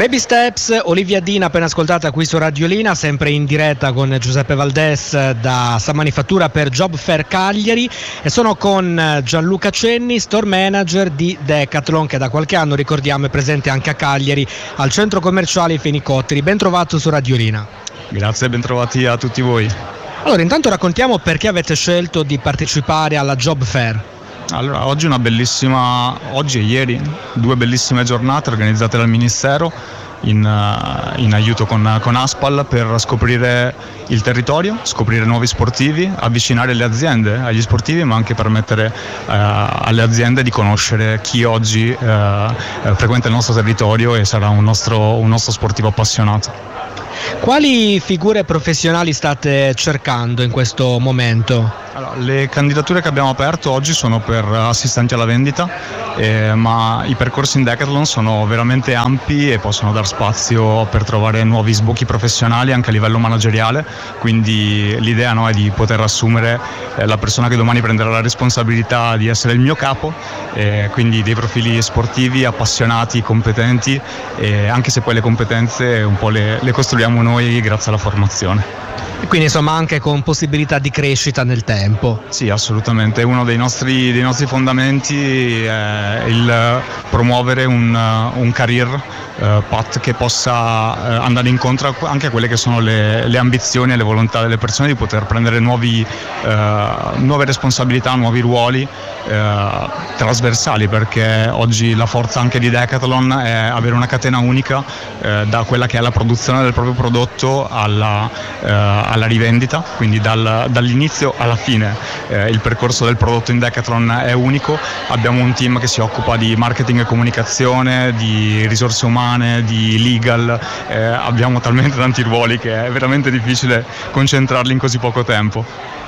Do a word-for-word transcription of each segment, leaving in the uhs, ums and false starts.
Baby Steps, Olivia Dean appena ascoltata qui su Radiolina, sempre in diretta con Giuseppe Valdés da San Manifattura per Job Fair Cagliari, e sono con Gianluca Cenni, store manager di Decathlon, che da qualche anno, ricordiamo, è presente anche a Cagliari al centro commerciale Fenicotteri. Ben trovato su Radiolina. Grazie, ben trovati a tutti voi. Allora, intanto raccontiamo perché avete scelto di partecipare alla Job Fair. Allora, oggi una bellissima, oggi e ieri, due bellissime giornate organizzate dal Ministero in, in aiuto con, con Aspal per scoprire il territorio, scoprire nuovi sportivi, avvicinare le aziende agli sportivi, ma anche permettere eh, alle aziende di conoscere chi oggi eh, frequenta il nostro territorio e sarà un nostro, un nostro sportivo appassionato. Quali figure professionali state cercando in questo momento? Allora, le candidature che abbiamo aperto oggi sono per assistenti alla vendita, eh, ma i percorsi in Decathlon sono veramente ampi e possono dar spazio per trovare nuovi sbocchi professionali anche a livello manageriale, quindi l'idea, no, è di poter assumere eh, la persona che domani prenderà la responsabilità di essere il mio capo, eh, quindi dei profili sportivi, appassionati, competenti, eh, anche se poi le competenze un po' le, le costruiamo noi grazie alla formazione. Quindi insomma anche con possibilità di crescita nel tempo. Sì, assolutamente. Uno dei nostri, dei nostri fondamenti è il promuovere un, un career uh, path che possa uh, andare incontro anche a quelle che sono le, le ambizioni e le volontà delle persone di poter prendere nuovi, uh, nuove responsabilità, nuovi ruoli uh, trasversali, perché oggi la forza anche di Decathlon è avere una catena unica uh, da quella che è la produzione del proprio prodotto alla uh, alla rivendita, quindi dal, dall'inizio alla fine eh, il percorso del prodotto in Decathlon è unico. Abbiamo un team che si occupa di marketing e comunicazione, di risorse umane, di legal, eh, abbiamo talmente tanti ruoli che è veramente difficile concentrarli in così poco tempo.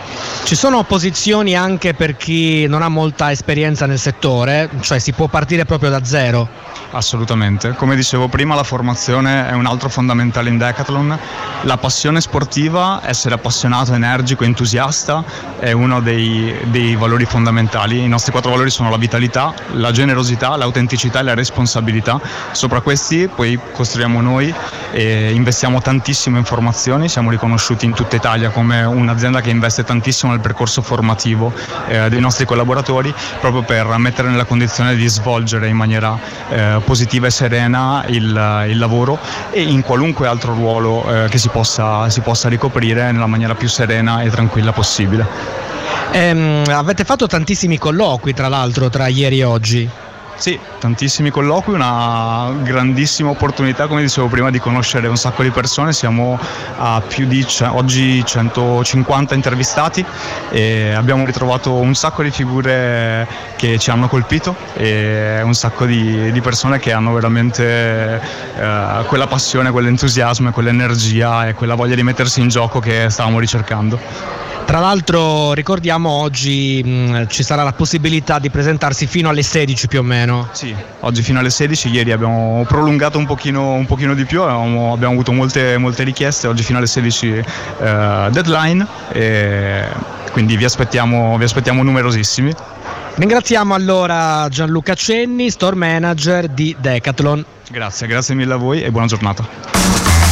Ci sono posizioni anche per chi non ha molta esperienza nel settore, cioè si può partire proprio da zero? Assolutamente, come dicevo prima, la formazione è un altro fondamentale in Decathlon. La passione sportiva, essere appassionato, energico, entusiasta è uno dei, dei valori fondamentali. I nostri quattro valori sono la vitalità, la generosità, l'autenticità e la responsabilità. Sopra questi poi costruiamo noi e investiamo tantissimo in formazioni, siamo riconosciuti in tutta Italia come un'azienda che investe tantissimo nel percorso formativo eh, dei nostri collaboratori, proprio per mettere nella condizione di svolgere in maniera eh, positiva e serena il, il lavoro e in qualunque altro ruolo eh, che si possa, si possa ricoprire nella maniera più serena e tranquilla possibile. Ehm, avete fatto tantissimi colloqui tra l'altro tra ieri e oggi? Sì, tantissimi colloqui, una grandissima opportunità, come dicevo prima, di conoscere un sacco di persone. Siamo a più di oggi centocinquanta intervistati e abbiamo ritrovato un sacco di figure che ci hanno colpito e un sacco di, di persone che hanno veramente eh, quella passione, quell'entusiasmo, quell'energia e quella voglia di mettersi in gioco che stavamo ricercando. Tra l'altro ricordiamo oggi mh, ci sarà la possibilità di presentarsi fino alle sedici più o meno. Sì, oggi fino alle sedici, ieri abbiamo prolungato un pochino, un pochino di più, abbiamo, abbiamo avuto molte, molte richieste, oggi fino alle sedici eh, deadline e quindi vi aspettiamo, vi aspettiamo numerosissimi. Ringraziamo allora Gianluca Cenni, store manager di Decathlon. Grazie, grazie mille a voi e buona giornata.